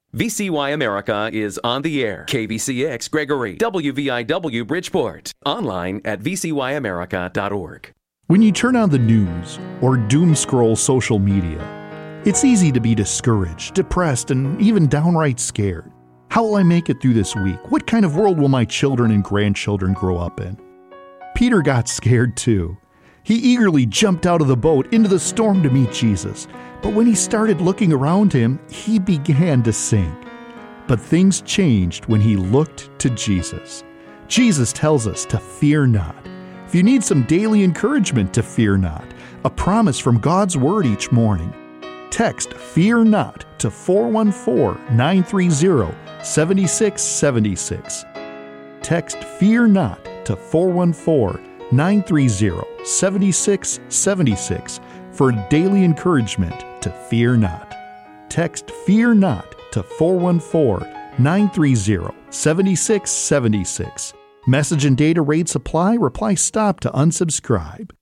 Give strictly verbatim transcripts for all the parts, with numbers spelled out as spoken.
V C Y America is on the air. K V C X Gregory, W V I W Bridgeport. Online at v c y america dot org. When you turn on the news or doom scroll social media, it's easy to be discouraged, depressed, and even downright scared. How will I make it through this week? What kind of world will my children and grandchildren grow up in? Peter got scared too. He eagerly jumped out of the boat into the storm to meet Jesus. But when he started looking around him, he began to sink. But things changed when he looked to Jesus. Jesus tells us to fear not. If you need some daily encouragement to fear not, a promise from God's Word each morning, text Fear Not to four one four, nine three zero, seven six seven six. Text Fear Not to four one four, nine three zero, seven six seven six for daily encouragement to fear not. Text Fear Not to four one four, nine three zero, seven six seven six. Message and data rates apply. Reply STOP to unsubscribe.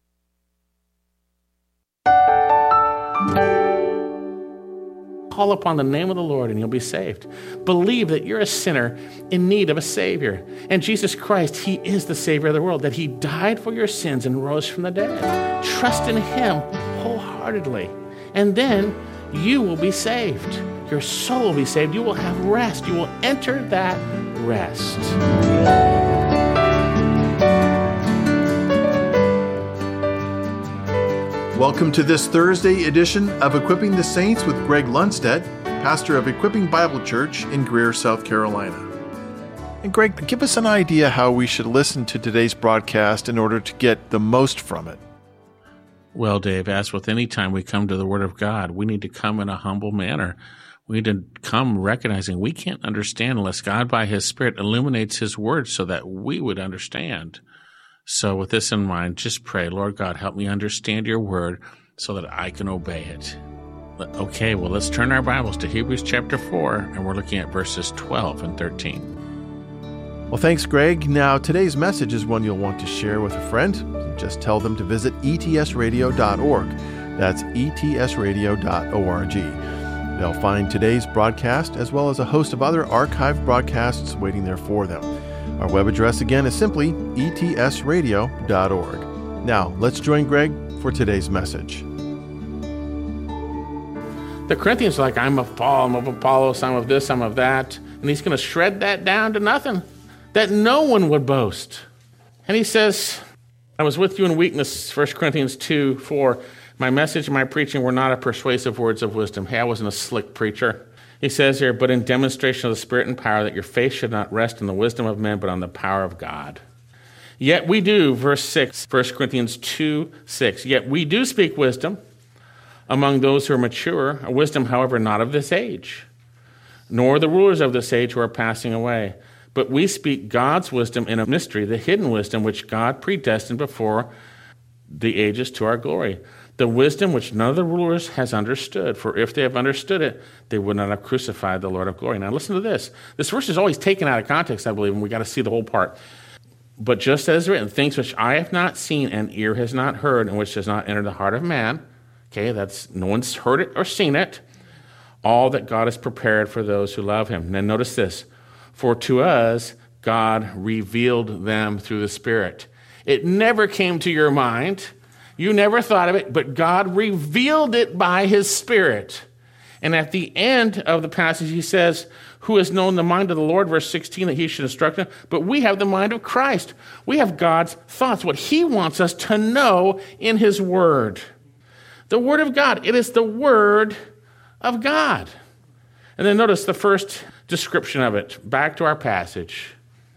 Call upon the name of the Lord and you'll be saved. Believe that you're a sinner in need of a Savior. And Jesus Christ, He is the Savior of the world, that He died for your sins and rose from the dead. Trust in Him wholeheartedly. And then you will be saved. Your soul will be saved. You will have rest. You will enter that rest. Welcome to this Thursday edition of Equipping the Saints with Greg Lundstedt, pastor of Equipping Bible Church in Greer, South Carolina. And Greg, give us an idea how we should listen to today's broadcast in order to get the most from it. Well, Dave, as with any time we come to the Word of God, we need to come in a humble manner. We need to come recognizing we can't understand unless God by His Spirit illuminates His Word so that we would understand. So with this in mind, just pray, Lord God, help me understand your word so that I can obey it. Okay, well, let's turn our Bibles to Hebrews chapter four, and we're looking at verses twelve and thirteen. Well, thanks, Greg. Now, today's message is one you'll want to share with a friend. Just tell them to visit e t s radio dot org. That's e t s radio dot org. They'll find today's broadcast as well as a host of other archived broadcasts waiting there for them. Our web address again is simply e t s radio dot org. Now, let's join Greg for today's message. The Corinthians are like, I'm of Paul, I'm of Apollos, I'm of this, I'm of that. And he's going to shred that down to nothing, that no one would boast. And he says, I was with you in weakness, First Corinthians two, four. My message and my preaching were not a persuasive words of wisdom. Hey, I wasn't a slick preacher. He says here, but in demonstration of the Spirit and power, that your faith should not rest in the wisdom of men, but on the power of God. Yet we do, verse six, First Corinthians two, six, yet we do speak wisdom among those who are mature, a wisdom, however, not of this age, nor the rulers of this age who are passing away. But we speak God's wisdom in a mystery, the hidden wisdom which God predestined before the ages to our glory. The wisdom which none of the rulers has understood, for if they have understood it, they would not have crucified the Lord of glory. Now listen to this. This verse is always taken out of context, I believe, and we got to see the whole part. But just as written, things which eye have not seen and ear has not heard, and which does not enter the heart of man. Okay, that's no one's heard it or seen it. All that God has prepared for those who love him. Now notice this. For to us, God revealed them through the Spirit. It never came to your mind. You never thought of it, but God revealed it by his Spirit. And at the end of the passage, he says, who has known the mind of the Lord, verse sixteen, that he should instruct him. But we have the mind of Christ. We have God's thoughts, what he wants us to know in his word. The word of God. It is the word of God. And then notice the first description of it. Back to our passage.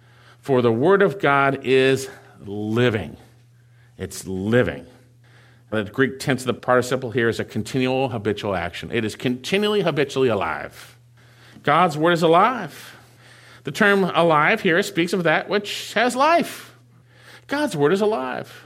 For the word of God is living. It's living. The Greek tense of the participle here is a continual habitual action. It is continually habitually alive. God's word is alive. The term alive here speaks of that which has life. God's word is alive.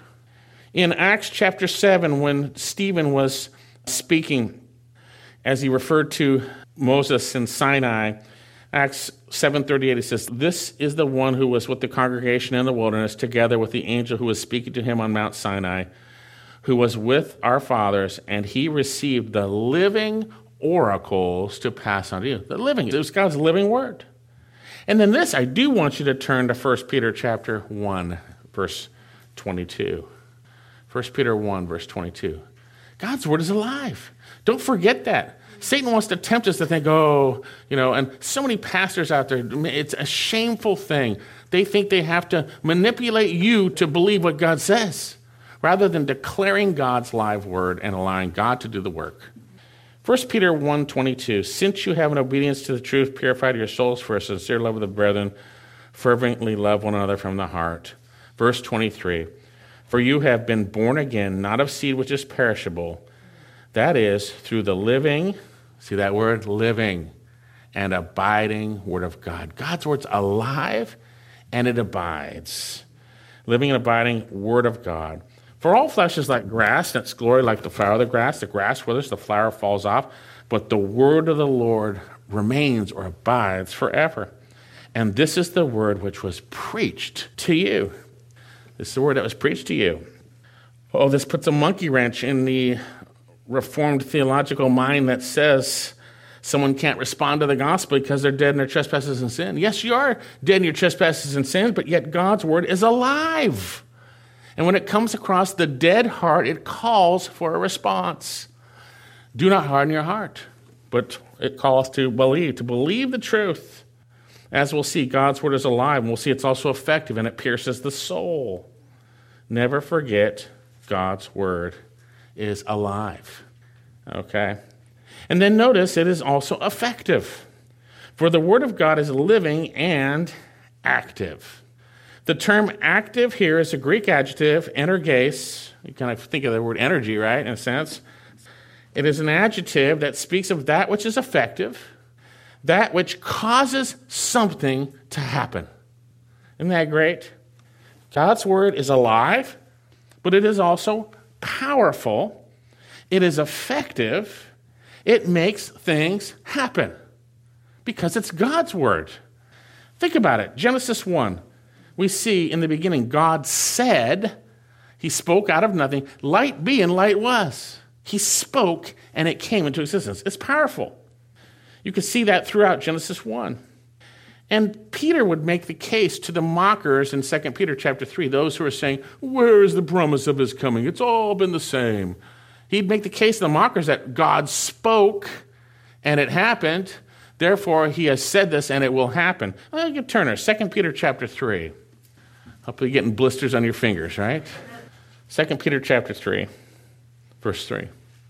In Acts chapter seven, when Stephen was speaking, as he referred to Moses in Sinai, Acts seven thirty-eight, it says, this is the one who was with the congregation in the wilderness, together with the angel who was speaking to him on Mount Sinai, who was with our fathers, and he received the living oracles to pass on to you. The living, it was God's living word. And then this, I do want you to turn to First Peter chapter one, verse twenty-two. First Peter one, verse twenty-two. God's word is alive. Don't forget that. Satan wants to tempt us to think, oh, you know, and so many pastors out there, it's a shameful thing. They think they have to manipulate you to believe what God says, rather than declaring God's live word and allowing God to do the work. First Peter one twenty-two, since you have in obedience to the truth purified your souls for a sincere love of the brethren, fervently love one another from the heart. Verse twenty-three, for you have been born again, not of seed which is perishable, that is, through the living, see that word, living, and abiding word of God. God's word's alive, and it abides. Living and abiding word of God. For all flesh is like grass, and its glory like the flower of the grass. The grass withers, the flower falls off, but the word of the Lord remains or abides forever. And this is the word which was preached to you. This is the word that was preached to you. Oh, this puts a monkey wrench in the Reformed theological mind that says someone can't respond to the gospel because they're dead in their trespasses and sin. Yes, you are dead in your trespasses and sins, but yet God's word is alive. And when it comes across the dead heart, it calls for a response. Do not harden your heart, but it calls to believe, to believe the truth. As we'll see, God's word is alive, and we'll see it's also effective, and it pierces the soul. Never forget God's word is alive. Okay? And then notice it is also effective. For the word of God is living and active. The term active here is a Greek adjective, energes. You kind of think of the word energy, right, in a sense. It is an adjective that speaks of that which is effective, that which causes something to happen. Isn't that great? God's word is alive, but it is also powerful. It is effective. It makes things happen because it's God's word. Think about it. Genesis one. We see in the beginning, God said, he spoke out of nothing, light be, and light was. He spoke, and it came into existence. It's powerful. You can see that throughout Genesis one. And Peter would make the case to the mockers in Second Peter chapter three, those who are saying, where is the promise of his coming? It's all been the same. He'd make the case to the mockers that God spoke, and it happened. Therefore, he has said this, and it will happen. Well, you can turn there, Second Peter chapter three. Hopefully you're getting blisters on your fingers, right? Second Peter chapter three, verse three.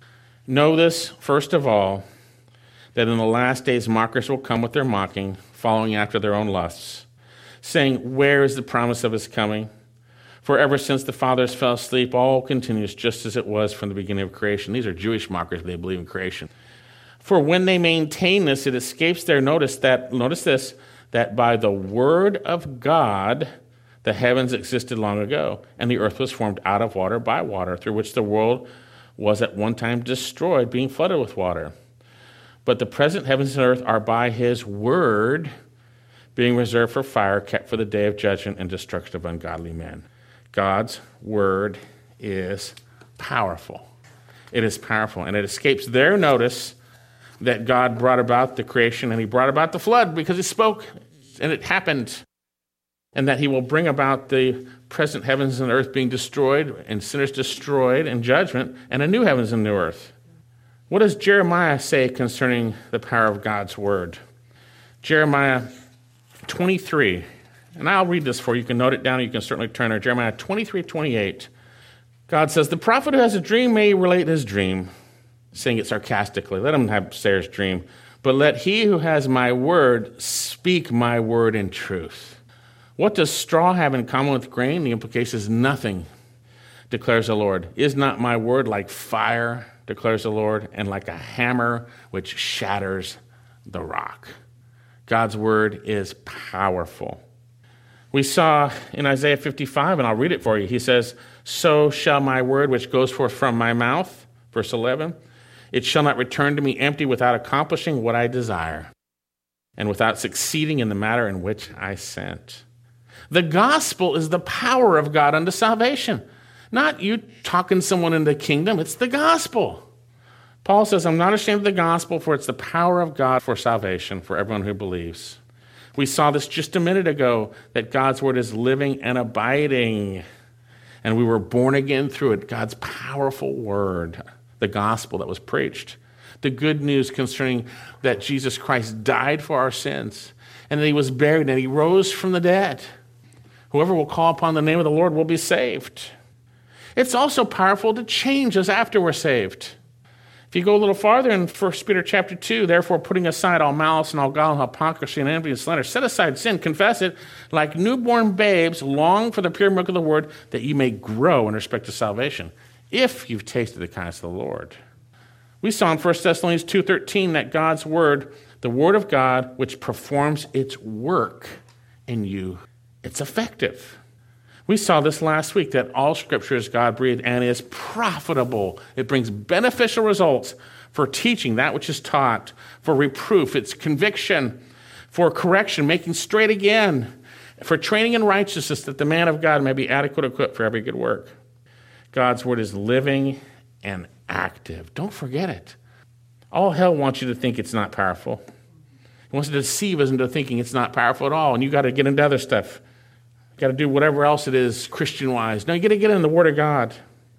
Know this, first of all, that in the last days mockers will come with their mocking, following after their own lusts, saying, where is the promise of his coming? For ever since the fathers fell asleep, all continues just as it was from the beginning of creation. These are Jewish mockers, they believe in creation. For when they maintain this, it escapes their notice that, notice this, that by the word of God, the heavens existed long ago, and the earth was formed out of water by water, through which the world was at one time destroyed, being flooded with water. But the present heavens and earth are by his word, being reserved for fire, kept for the day of judgment and destruction of ungodly men. God's word is powerful. It is powerful, and it escapes their notice that God brought about the creation, and he brought about the flood because he spoke, and it happened. And that he will bring about the present heavens and earth being destroyed, and sinners destroyed in judgment, and a new heavens and new earth. What does Jeremiah say concerning the power of God's word? Jeremiah twenty-three, and I'll read this for you. You can note it down, you can certainly turn there. Jeremiah twenty-three twenty-eight. God says, the prophet who has a dream may relate his dream, saying it sarcastically. Let him have Sarah's dream. But let he who has my word speak my word in truth. What does straw have in common with grain? The implication is nothing, declares the Lord. Is not my word like fire, declares the Lord, and like a hammer which shatters the rock? God's word is powerful. We saw in Isaiah fifty-five, and I'll read it for you. He says, so shall my word which goes forth from my mouth, verse eleven, it shall not return to me empty without accomplishing what I desire, and without succeeding in the matter in which I sent. The gospel is the power of God unto salvation. Not you talking someone into the kingdom. It's the gospel. Paul says, I'm not ashamed of the gospel, for it's the power of God for salvation for everyone who believes. We saw this just a minute ago, that God's word is living and abiding. And we were born again through it, God's powerful word, the gospel that was preached. The good news concerning that Jesus Christ died for our sins, and that he was buried, and he rose from the dead. Whoever will call upon the name of the Lord will be saved. It's also powerful to change us after we're saved. If you go a little farther in First Peter chapter two, therefore putting aside all malice and all guile and hypocrisy and envy and slander, set aside sin, confess it, like newborn babes, long for the pure milk of the word, that you may grow in respect to salvation, if you've tasted the kindness of the Lord. We saw in First Thessalonians two thirteen that God's word, the word of God, which performs its work in you, it's effective. We saw this last week, that all Scripture is God-breathed and is profitable. It brings beneficial results for teaching that which is taught, for reproof, its conviction, for correction, making straight again, for training in righteousness, that the man of God may be adequate equipped for every good work. God's word is living and active. Don't forget it. All hell wants you to think it's not powerful. It wants to deceive us into thinking it's not powerful at all, and you got to get into other stuff. Got to do whatever else it is Christian-wise. No, you got to get in the Word of God.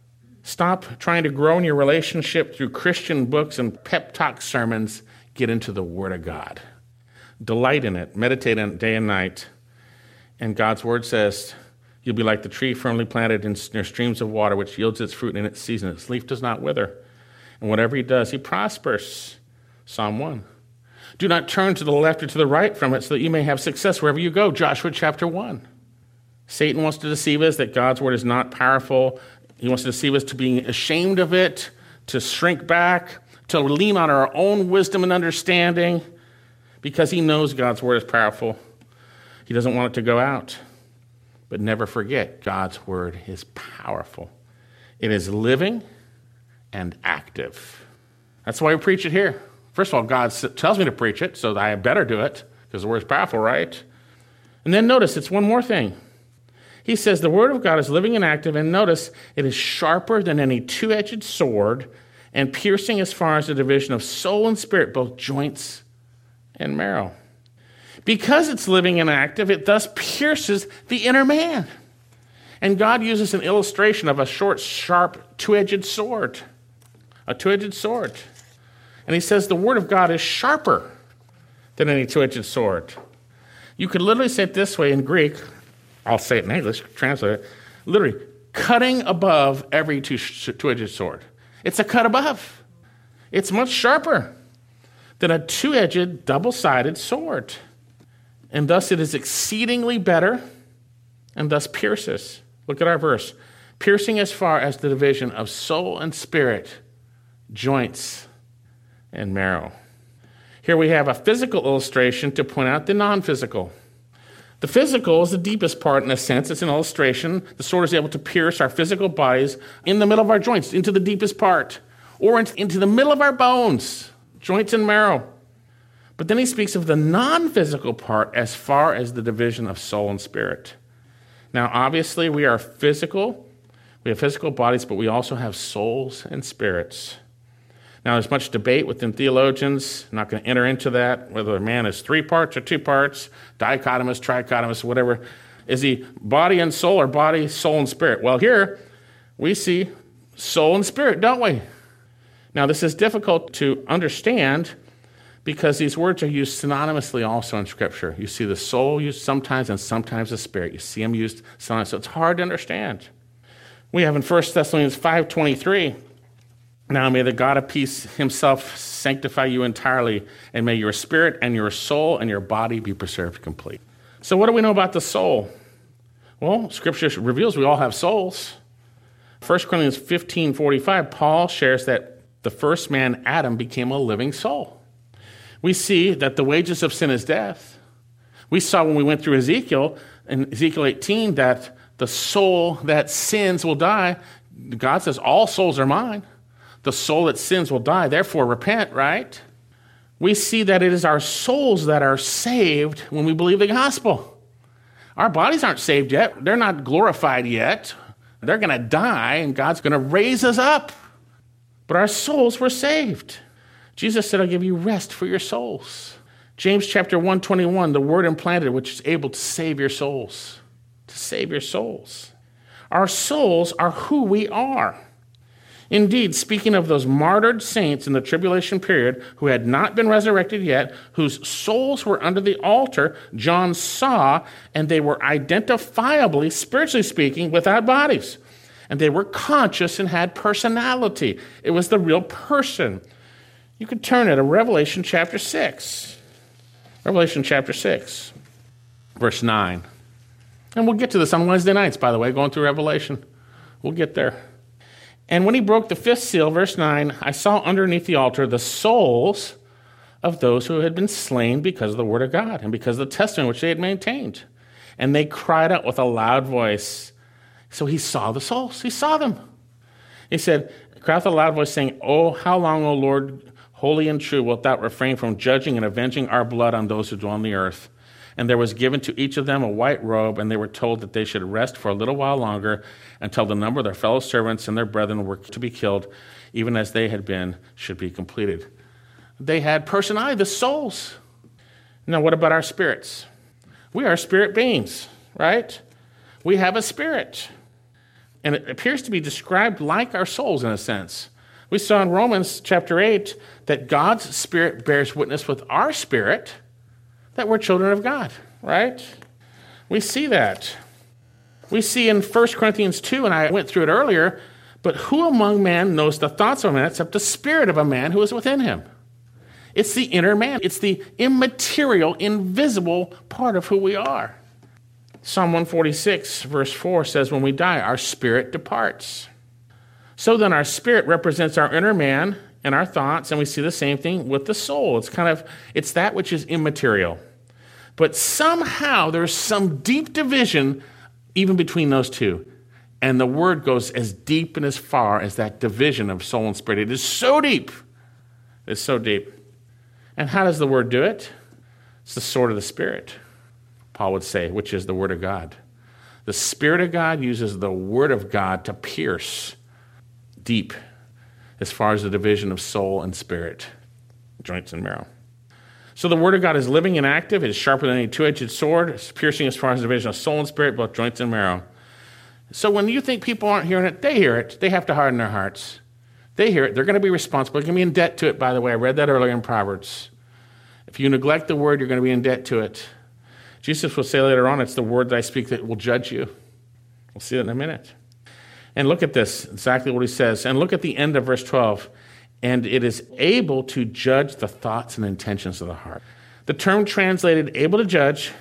Stop trying to grow in your relationship through Christian books and pep talk sermons. Get into the Word of God. Delight in it. Meditate on it day and night. And God's Word says, you'll be like the tree firmly planted in near streams of water, which yields its fruit in its season. Its leaf does not wither. And whatever he does, he prospers. Psalm one. Do not turn to the left or to the right from it, so that you may have success wherever you go. Joshua chapter one. Satan wants to deceive us that God's word is not powerful. He wants to deceive us to being ashamed of it, to shrink back, to lean on our own wisdom and understanding, because he knows God's word is powerful. He doesn't want it to go out. But never forget, God's word is powerful. It is living and active. That's why we preach it here. First of all, God tells me to preach it, so that I better do it, because the word is powerful, right? And then notice, it's one more thing. He says the word of God is living and active, and notice it is sharper than any two-edged sword and piercing as far as the division of soul and spirit, both joints and marrow. Because it's living and active, it thus pierces the inner man. And God uses an illustration of a short, sharp, two-edged sword. A two-edged sword. And he says the word of God is sharper than any two-edged sword. You could literally say it this way in Greek. I'll say it in English, translate it. Literally, cutting above every two, two-edged sword. It's a cut above. It's much sharper than a two-edged, double-sided sword. And thus it is exceedingly better, and thus pierces. Look at our verse. Piercing as far as the division of soul and spirit, joints and marrow. Here we have a physical illustration to point out the non-physical. The physical is the deepest part in a sense. It's an illustration. The sword is able to pierce our physical bodies in the middle of our joints, into the deepest part, or into the middle of our bones, joints and marrow. But then he speaks of the non-physical part as far as the division of soul and spirit. Now, obviously, we are physical. We have physical bodies, but we also have souls and spirits. Now, there's much debate within theologians. I'm not going to enter into that, whether a man is three parts or two parts, dichotomous, trichotomous, whatever. Is he body and soul, or body, soul, and spirit? Well, here we see soul and spirit, don't we? Now, this is difficult to understand because these words are used synonymously also in Scripture. You see the soul used sometimes and sometimes the spirit. You see them used synonymously. So it's hard to understand. We have in First Thessalonians five twenty-three, now may the God of peace himself sanctify you entirely, and may your spirit and your soul and your body be preserved complete. So what do we know about the soul? Well, Scripture reveals we all have souls. First Corinthians fifteen forty-five, Paul shares that the first man, Adam, became a living soul. We see that the wages of sin is death. We saw when we went through Ezekiel, in Ezekiel eighteen, that the soul that sins will die. God says, all souls are mine. The soul that sins will die, therefore repent, right? We see that it is our souls that are saved when we believe the gospel. Our bodies aren't saved yet. They're not glorified yet. They're going to die, and God's going to raise us up. but our souls were saved. Jesus said, I'll give you rest for your souls. James chapter one twenty-one, the word implanted, which is able to save your souls. To save your souls. Our souls are who we are. Indeed, speaking of those martyred saints in the tribulation period who had not been resurrected yet, whose souls were under the altar, John saw, and they were identifiably, spiritually speaking, without bodies. And they were conscious and had personality. It was the real person. You could turn it to Revelation chapter six. Revelation chapter six, verse nine. And we'll get to this on Wednesday nights, by the way, going through Revelation. We'll get there. And when he broke the fifth seal, verse nine, I saw underneath the altar the souls of those who had been slain because of the word of God and because of the testimony which they had maintained. And they cried out with a loud voice. So he saw the souls. He saw them. He said, cried with a loud voice saying, Oh, how long, O Lord, holy and true, wilt thou refrain from judging and avenging our blood on those who dwell on the earth? And there was given to each of them a white robe, and they were told that they should rest for a little while longer until the number of their fellow servants and their brethren were to be killed, even as they had been, should be completed. They had personality, the souls. Now, what about our spirits? We are spirit beings, right? We have a spirit. And it appears to be described like our souls in a sense. We saw in Romans chapter eight that God's spirit bears witness with our spirit that we're children of God, right? We see that. We see in First Corinthians two, and I went through it earlier, but who among men knows the thoughts of a man except the spirit of a man who is within him? It's the inner man. It's the immaterial, invisible part of who we are. Psalm one forty-six, verse four says, when we die, our spirit departs. So then our spirit represents our inner man and our thoughts, and we see the same thing with the soul. It's kind of, it's that which is immaterial. But somehow there's some deep division even between those two. And the word goes as deep and as far as that division of soul and spirit. It is so deep. It's so deep. And how does the word do it? It's the sword of the Spirit, Paul would say, which is the word of God. The Spirit of God uses the word of God to pierce deep as far as the division of soul and spirit, joints and marrow. So the word of God is living and active. It is sharper than any two-edged sword. It's piercing as far as the division of soul and spirit, both joints and marrow. So when you think people aren't hearing it, they hear it. They have to harden their hearts. They hear it. They're going to be responsible. They're going to be in debt to it, by the way. I read that earlier in Proverbs. If you neglect the word, you're going to be in debt to it. Jesus will say later on, it's the word that I speak that will judge you. We'll see that in a minute. And look at this, exactly what he says. And look at the end of verse twelve. And it is able to judge the thoughts and intentions of the heart. The term translated able to judge,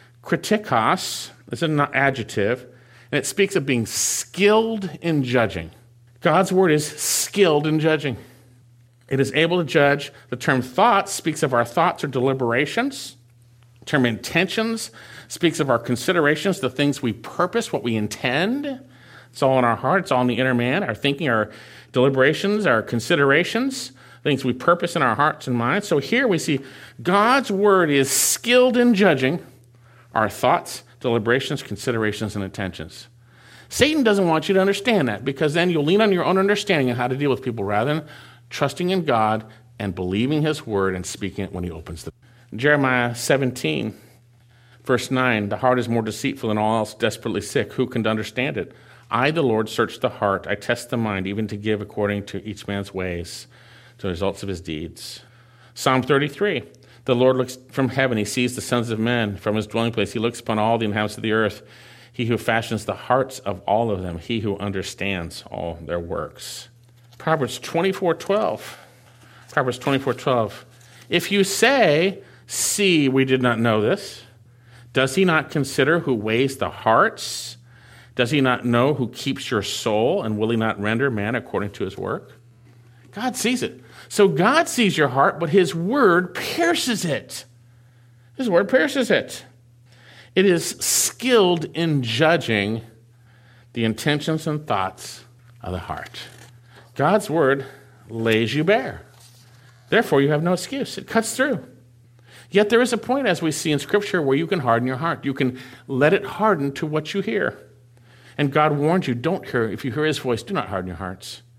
kritikos, is an adjective, and it speaks of being skilled in judging. God's word is skilled in judging. It is able to judge. The term thoughts speaks of our thoughts or deliberations. The term intentions speaks of our considerations, the things we purpose, what we intend. It's all in our heart. It's all in the inner man, our thinking, our deliberations, our considerations, things we purpose in our hearts and minds. So here we see God's word is skilled in judging our thoughts, deliberations, considerations, and intentions. Satan doesn't want you to understand that, because then you'll lean on your own understanding of how to deal with people rather than trusting in God and believing his word and speaking it when he opens the door. Jeremiah seventeen, verse nine, the heart is more deceitful than all else, desperately sick. Who can understand it? I, the Lord, search the heart. I test the mind, even to give according to each man's ways, to the results of his deeds. Psalm thirty-three, the Lord looks from heaven. He sees the sons of men from his dwelling place. He looks upon all the inhabitants of the earth. He who fashions the hearts of all of them. He who understands all their works. Proverbs twenty-four twelve. Proverbs twenty-four twelve. If you say, see, we did not know this, does he not consider who weighs the hearts? Does he not know who keeps your soul, and will he not render man according to his work? God sees it. So God sees your heart, but his word pierces it. His word pierces it. It is skilled in judging the intentions and thoughts of the heart. God's word lays you bare. Therefore, you have no excuse. It cuts through. Yet there is a point, as we see in Scripture, where you can harden your heart. You can let it harden to what you hear. And God warns you, don't hear, if you hear his voice, do not harden your hearts.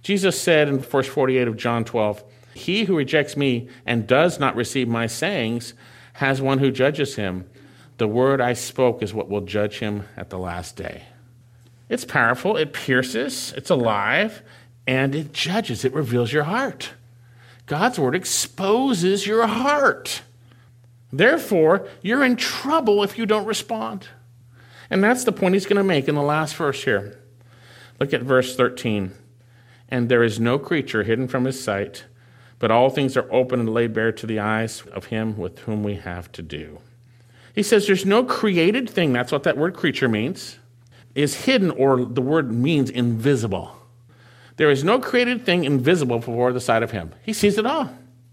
Jesus said in verse forty-eight of John twelve, "He who rejects me and does not receive my sayings has one who judges him. The word I spoke is what will judge him at the last day." It's powerful, it pierces, it's alive, and it judges, it reveals your heart. God's word exposes your heart. Therefore, you're in trouble if you don't respond. And that's the point he's going to make in the last verse here. Look at verse thirteen. "And there is no creature hidden from his sight, but all things are open and laid bare to the eyes of him with whom we have to do." He says there's no created thing, that's what that word creature means, is hidden, or the word means invisible. There is no created thing invisible before the sight of him. He sees it all.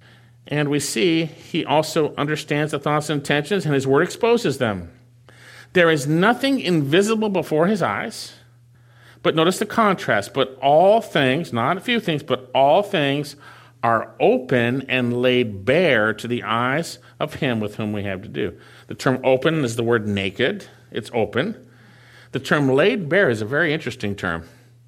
And we see he also understands the thoughts and intentions, and his word exposes them. There is nothing invisible before his eyes. But notice the contrast. But all things, not a few things, but all things are open and laid bare to the eyes of him with whom we have to do. The term open is the word naked. It's open. The term laid bare is a very interesting term.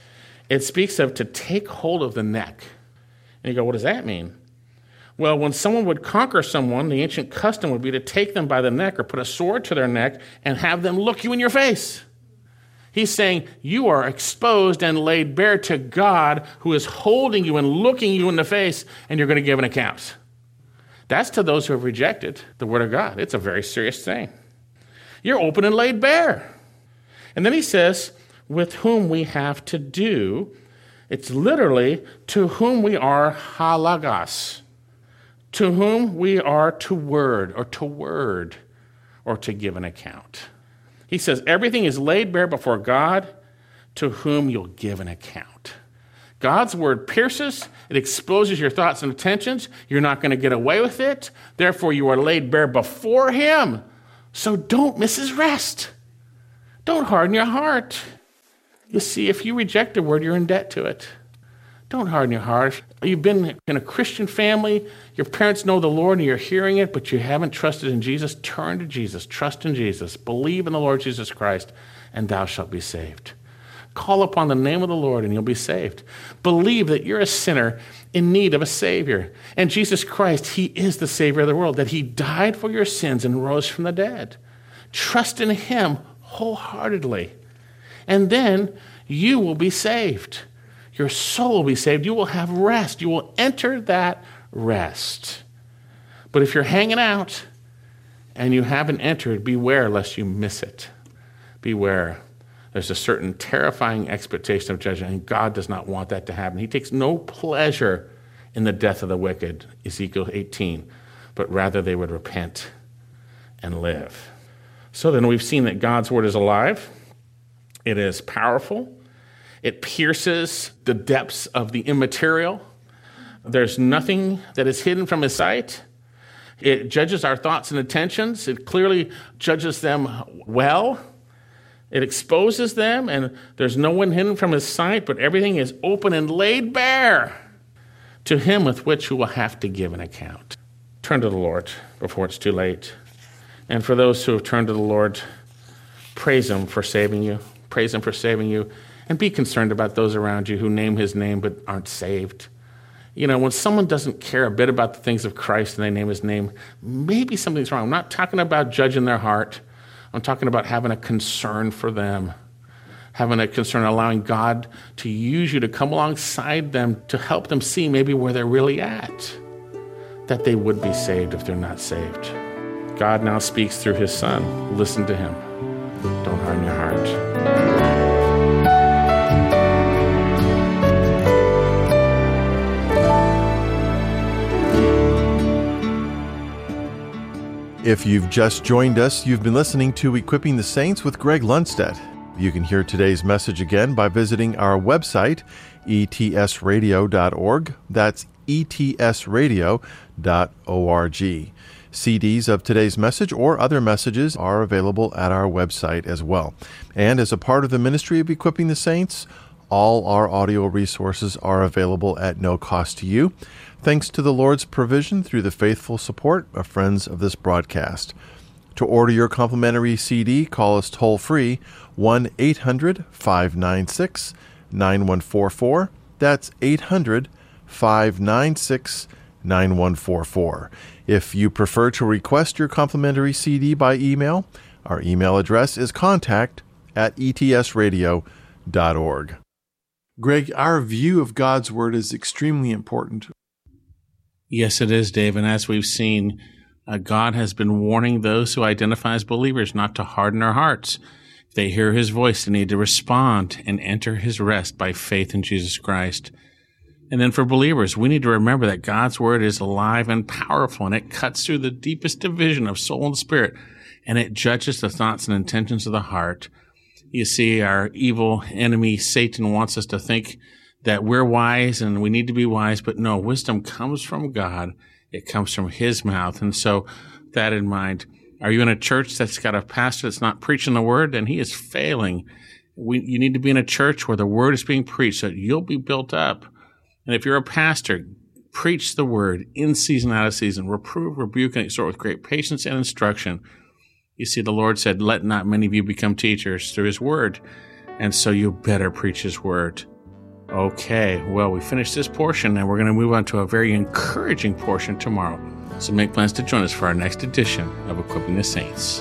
It speaks of to take hold of the neck. And you go, what does that mean? Well, when someone would conquer someone, the ancient custom would be to take them by the neck or put a sword to their neck and have them look you in your face. He's saying you are exposed and laid bare to God, who is holding you and looking you in the face, and you're going to give an account. That's to those who have rejected the word of God. It's a very serious thing. You're open and laid bare. And then he says, with whom we have to do. It's literally to whom we are halagos, to whom we are to word or to word or to give an account. He says everything is laid bare before God, to whom you'll give an account. God's word pierces, it exposes your thoughts and intentions. You're not going to get away with it. Therefore, you are laid bare before him. So don't miss his rest. Don't harden your heart. You see, if you reject the word, you're in debt to it. Don't harden your heart. You've been in a Christian family, your parents know the Lord and you're hearing it, but you haven't trusted in Jesus. Turn to Jesus, trust in Jesus, believe in the Lord Jesus Christ, and thou shalt be saved. Call upon the name of the Lord and you'll be saved. Believe that you're a sinner in need of a Savior. And Jesus Christ, he is the Savior of the world, that he died for your sins and rose from the dead. Trust in him wholeheartedly. And then you will be saved. Your soul will be saved. You will have rest. You will enter that rest. But if you're hanging out and you haven't entered, beware lest you miss it. Beware. There's a certain terrifying expectation of judgment, and God does not want that to happen. He takes no pleasure in the death of the wicked, Ezekiel eighteen, but rather they would repent and live. So then we've seen that God's word is alive. It is powerful. It pierces the depths of the immaterial. There's nothing that is hidden from his sight. It judges our thoughts and intentions. It clearly judges them well. It exposes them, and there's no one hidden from his sight, but everything is open and laid bare to him with which we will have to give an account. Turn to the Lord before it's too late. And for those who have turned to the Lord, praise him for saving you. Praise him for saving you. And be concerned about those around you who name his name but aren't saved. You know, when someone doesn't care a bit about the things of Christ and they name his name, maybe something's wrong. I'm not talking about judging their heart. I'm talking about having a concern for them. Having a concern, allowing God to use you to come alongside them to help them see maybe where they're really at. That they would be saved if they're not saved. God now speaks through his Son. Listen to him. Don't harden your heart. If you've just joined us, you've been listening to Equipping the Saints with Greg Lundstedt. You can hear today's message again by visiting our website, e t s radio dot org. That's e t s radio dot org. C Ds of today's message or other messages are available at our website as well. And as a part of the ministry of Equipping the Saints, all our audio resources are available at no cost to you, thanks to the Lord's provision through the faithful support of friends of this broadcast. To order your complimentary C D, call us toll-free one eight hundred five nine six nine one four four. That's eight hundred, five nine six, nine one four four. If you prefer to request your complimentary C D by email, our email address is contact at e t s radio dot org. Greg, our view of God's Word is extremely important. Yes, it is, Dave. And as we've seen, uh, God has been warning those who identify as believers not to harden their hearts. If they hear his voice, they need to respond and enter his rest by faith in Jesus Christ. And then for believers, we need to remember that God's Word is alive and powerful, and it cuts through the deepest division of soul and spirit, and it judges the thoughts and intentions of the heart. You see, our evil enemy, Satan, wants us to think that we're wise and we need to be wise, but no, wisdom comes from God. It comes from his mouth. And so, that in mind, are you in a church that's got a pastor that's not preaching the word? Then he is failing. We, you need to be in a church where the word is being preached so that you'll be built up. And if you're a pastor, preach the word in season, out of season. Reprove, rebuke, and exhort with great patience and instruction. You see, the Lord said, let not many of you become teachers through his word. And so you better preach his word. Okay, well, we finished this portion, and we're going to move on to a very encouraging portion tomorrow. So make plans to join us for our next edition of Equipping the Saints.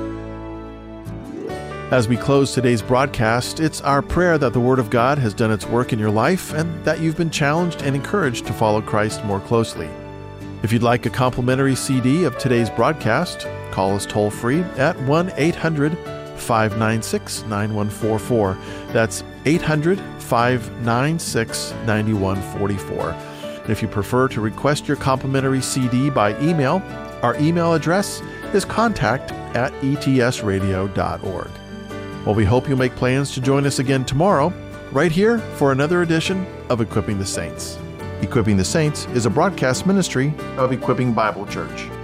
As we close today's broadcast, it's our prayer that the Word of God has done its work in your life and that you've been challenged and encouraged to follow Christ more closely. If you'd like a complimentary C D of today's broadcast, call us toll-free at one eight hundred, five nine six, nine one four four. That's eight hundred, five nine six, nine one four four. And if you prefer to request your complimentary C D by email, our email address is contact at e t s radio dot org. Well, we hope you'll make plans to join us again tomorrow, right here for another edition of Equipping the Saints. Equipping the Saints is a broadcast ministry of Equipping Bible Church.